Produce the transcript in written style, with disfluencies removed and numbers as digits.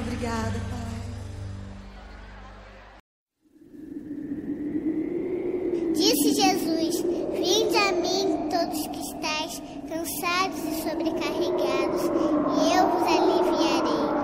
Obrigada, Pai. Disse Jesus: vinde a mim, todos que estáis cansados e sobrecarregados, e eu vos aliviarei.